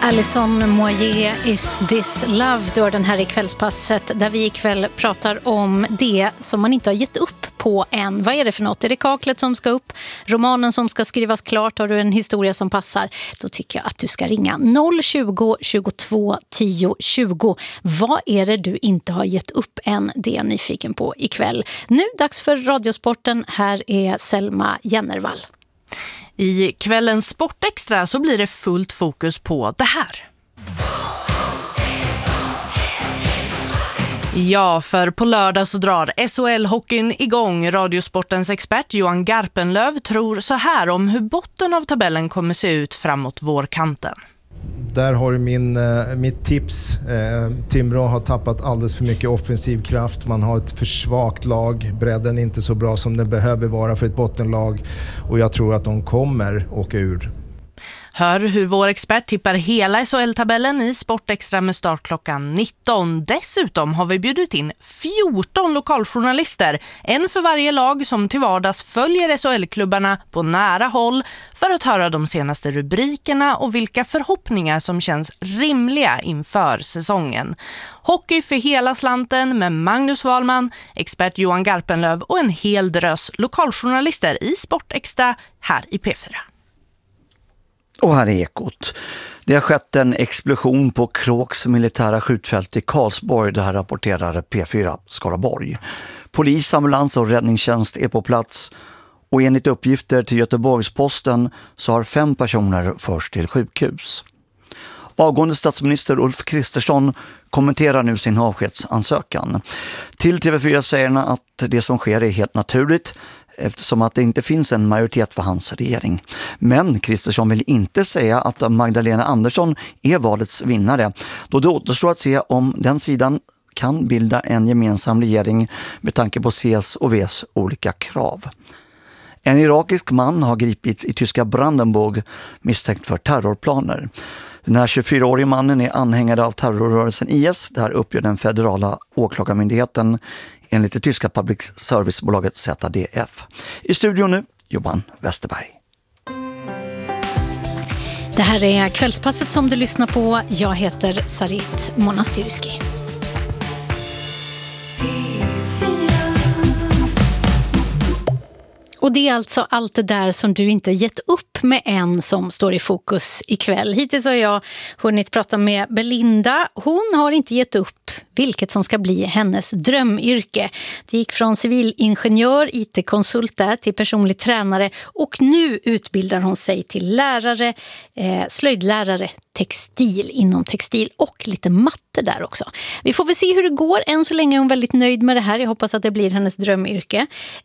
Alison Moyer, Is This Love, då den här i kvällspasset där vi ikväll pratar om det som man inte har gett upp på än. Vad är det för något? Är det kaklet som ska upp? Romanen som ska skrivas klart? Har du en historia som passar? Då tycker jag att du ska ringa 020 22 10 20. Vad är det du inte har gett upp än? Det är jag nyfiken på ikväll. Nu dags för Radiosporten. Här är Selma Jennervall. I kvällens Sportextra så blir det fullt fokus på det här. Ja, för på lördag så drar SHL-hockeyn igång. Radiosportens expert Johan Garpenlöv tror så här om hur botten av tabellen kommer se ut framåt vårkanten. Där har du mitt tips. Timrå har tappat alldeles för mycket offensiv kraft. Man har ett för svagt lag. Bredden är inte så bra som den behöver vara för ett bottenlag. Och jag tror att de kommer åka ur. Hör hur vår expert tippar hela SHL-tabellen i Sportextra med start klockan 19. Dessutom har vi bjudit in 14 lokaljournalister. En för varje lag som till vardags följer SHL-klubbarna på nära håll för att höra de senaste rubrikerna och vilka förhoppningar som känns rimliga inför säsongen. Hockey för hela slanten med Magnus Wahlman, expert Johan Garpenlöv och en hel drös lokaljournalister i Sportextra här i P4. Och här är Ekot. Det har skett en explosion på Kråks militära skjutfält i Karlsborg. Det här rapporterar P4 Skaraborg. Polis, ambulans och räddningstjänst är på plats. Och enligt uppgifter till Göteborgs-Posten så har 5 personer förts till sjukhus. Avgående statsminister Ulf Kristersson kommenterar nu sin avskedsansökan. Till TV4 säger han att det som sker är helt naturligt eftersom att det inte finns en majoritet för hans regering. Men Kristersson vill inte säga att Magdalena Andersson är valets vinnare. Då det återstår att se om den sidan kan bilda en gemensam regering med tanke på Cs och Vs olika krav. En irakisk man har gripits i tyska Brandenburg misstänkt för terrorplaner. Den här 24-årige mannen är anhängare av terrorrörelsen IS. Det här uppger den federala åklagarmyndigheten enligt det tyska public servicebolaget ZDF. I studion nu, Johan Westerberg. Det här är kvällspasset som du lyssnar på. Jag heter Sarit Monastyrski. Och det är alltså allt det där som du inte gett upp med än som står i fokus ikväll. Hittills har jag hunnit prata med Belinda. Hon har inte gett upp vilket som ska bli hennes drömyrke. Det gick från civilingenjör, IT-konsult där till personlig tränare och nu utbildar hon sig till lärare, slöjdlärare, textil inom textil och lite matte där också. Vi får väl se hur det går. Än så länge är hon väldigt nöjd med det här. Jag hoppas att det blir hennes drömyrke.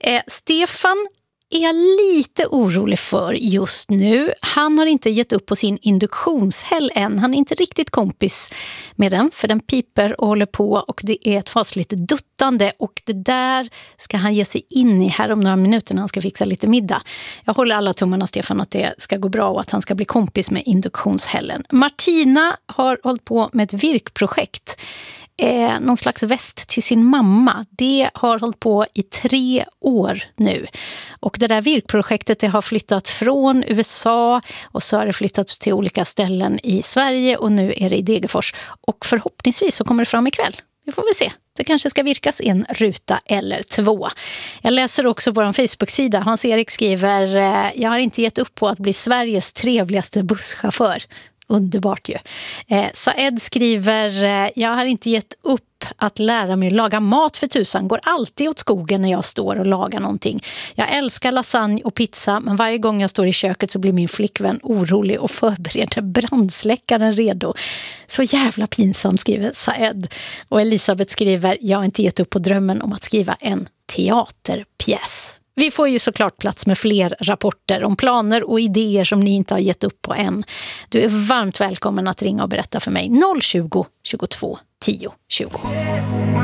Stefan är jag lite orolig för just nu. Han har inte gett upp på sin induktionshäll än. Han är inte riktigt kompis med den för den piper och håller på och det är ett fasligt duttande och det där ska han ge sig in i här om några minuter när han ska fixa lite middag. Jag håller alla tummarna, Stefan, att det ska gå bra och att han ska bli kompis med induktionshällen. Martina har hållit på med ett virkprojekt. Någon slags väst till sin mamma. Det har hållit på i 3 år nu. Och det där virkprojektet det har flyttat från USA och så har det flyttat till olika ställen i Sverige och nu är det i Degerfors. Och förhoppningsvis så kommer det fram ikväll. Vi får väl se. Det kanske ska virkas en ruta eller 2. Jag läser också på vår Facebook-sida. Hans-Erik skriver: jag har inte gett upp på att bli Sveriges trevligaste busschaufför. Underbart ju. Saed skriver: jag har inte gett upp att lära mig laga mat för tusan. Går alltid åt skogen när jag står och lagar någonting. Jag älskar lasagne och pizza, men varje gång jag står i köket så blir min flickvän orolig och förbereder brandsläckaren redo. Så jävla pinsamt, skriver Saed. Och Elisabeth skriver: jag har inte gett upp på drömmen om att skriva en teaterpjäs. Vi får ju såklart plats med fler rapporter om planer och idéer som ni inte har gett upp på än. Du är varmt välkommen att ringa och berätta för mig. 020 22 10 20.